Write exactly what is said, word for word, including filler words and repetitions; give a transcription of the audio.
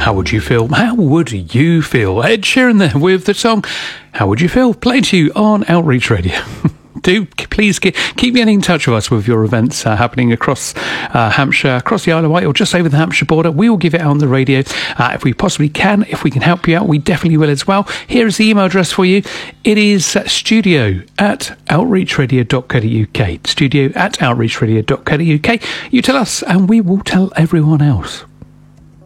How would you feel? How would you feel? Ed Sheeran there with the song How Would You Feel? Playing to you on Outreach Radio. Do please keep, keep getting in touch with us with your events uh, happening across uh, Hampshire, across the Isle of Wight, or just over the Hampshire border. We will give it out on the radio uh, if we possibly can. If we can help you out, we definitely will as well. Here is the email address for you. It is uh, studio at outreachradio dot co dot uk. Studio at outreachradio dot co dot uk. You tell us, and we will tell everyone else.